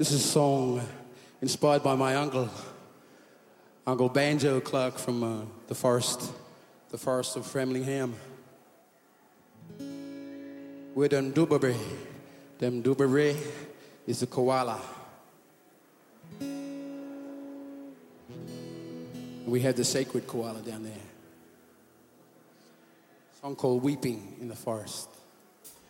This is a song inspired by my uncle, Uncle Banjo Clark from the forest of Framlingham. We're them Dubberry. Them Dubberry is a koala. We have the sacred koala down there. A song called Weeping in the Forest.